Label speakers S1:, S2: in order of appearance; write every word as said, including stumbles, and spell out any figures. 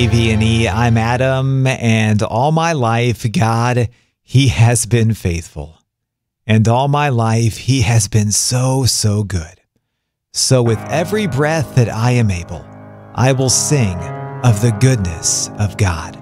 S1: A V and E, I'm Adam, and all my life, God, He has been faithful. And all my life, He has been so, so good. So with every breath that I am able, I will sing of the goodness of God.